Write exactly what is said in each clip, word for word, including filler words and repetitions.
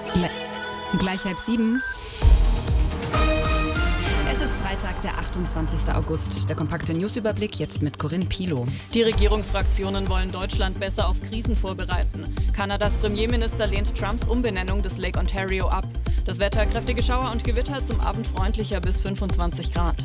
Gle gleich halb sieben. Es ist Freitag, der achtundzwanzigster August. Der kompakte Newsüberblick jetzt mit Corinne Pilow. Die Regierungsfraktionen wollen Deutschland besser auf Krisen vorbereiten. Kanadas Premierminister lehnt Trumps Umbenennung des Lake Ontario ab. Das Wetter: kräftige Schauer und Gewitter, zum Abend freundlicher bis fünfundzwanzig Grad.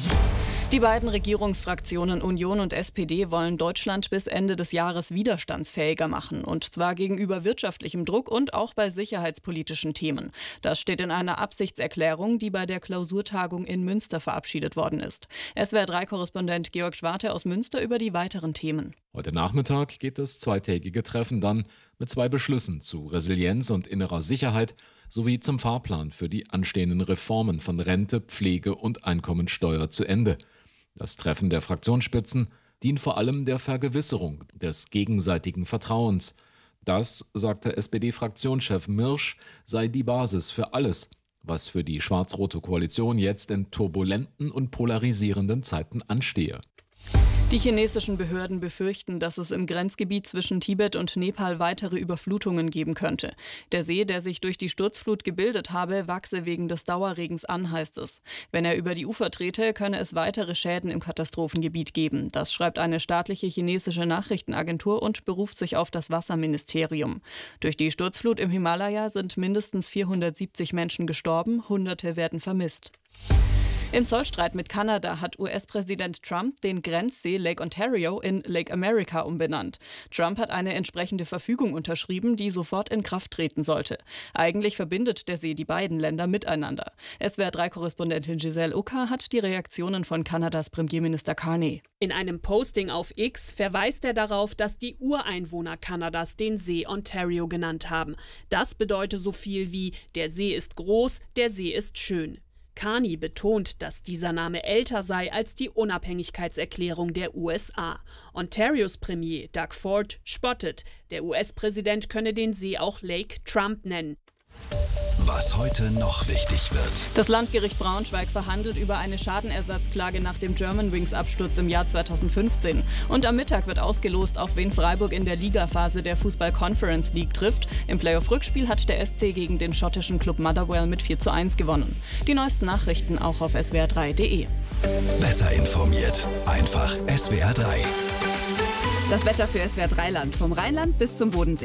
Die beiden Regierungsfraktionen Union und S P D wollen Deutschland bis Ende des Jahres widerstandsfähiger machen. Und zwar gegenüber wirtschaftlichem Druck und auch bei sicherheitspolitischen Themen. Das steht in einer Absichtserklärung, die bei der Klausurtagung in Münster verabschiedet worden ist. S W R drei Korrespondent Georg Schwarte aus Münster über die weiteren Themen. Heute Nachmittag geht das zweitägige Treffen dann mit zwei Beschlüssen zu Resilienz und innerer Sicherheit sowie zum Fahrplan für die anstehenden Reformen von Rente, Pflege und Einkommensteuer zu Ende. Das Treffen der Fraktionsspitzen dient vor allem der Vergewisserung des gegenseitigen Vertrauens. Das, sagte S P D-Fraktionschef Mirsch, sei die Basis für alles, was für die schwarz-rote Koalition jetzt in turbulenten und polarisierenden Zeiten anstehe. Die chinesischen Behörden befürchten, dass es im Grenzgebiet zwischen Tibet und Nepal weitere Überflutungen geben könnte. Der See, der sich durch die Sturzflut gebildet habe, wachse wegen des Dauerregens an, heißt es. Wenn er über die Ufer trete, könne es weitere Schäden im Katastrophengebiet geben. Das schreibt eine staatliche chinesische Nachrichtenagentur und beruft sich auf das Wasserministerium. Durch die Sturzflut im Himalaya sind mindestens vierhundertsiebzig Menschen gestorben, Hunderte werden vermisst. Im Zollstreit mit Kanada hat U S-Präsident Trump den Grenzsee Lake Ontario in Lake America umbenannt. Trump hat eine entsprechende Verfügung unterschrieben, die sofort in Kraft treten sollte. Eigentlich verbindet der See die beiden Länder miteinander. S W R drei Korrespondentin Giselle Ucker hat die Reaktionen von Kanadas Premierminister Carney. In einem Posting auf X verweist er darauf, dass die Ureinwohner Kanadas den See Ontario genannt haben. Das bedeutet so viel wie: Der See ist groß, der See ist schön. Carney betont, dass dieser Name älter sei als die Unabhängigkeitserklärung der U S A. Ontarios Premier Doug Ford spottet, der U S-Präsident könne den See auch Lake Trump nennen. Was heute noch wichtig wird. Das Landgericht Braunschweig verhandelt über eine Schadenersatzklage nach dem Germanwings-Absturz im Jahr zweitausendfünfzehn. Und am Mittag wird ausgelost, auf wen Freiburg in der Ligaphase der Fußball-Conference League trifft. Im Playoff-Rückspiel hat der S C gegen den schottischen Club Motherwell mit vier zu eins gewonnen. Die neuesten Nachrichten auch auf S W R drei Punkt de. Besser informiert, einfach S W R drei. Das Wetter für S W R drei Land, vom Rheinland bis zum Bodensee.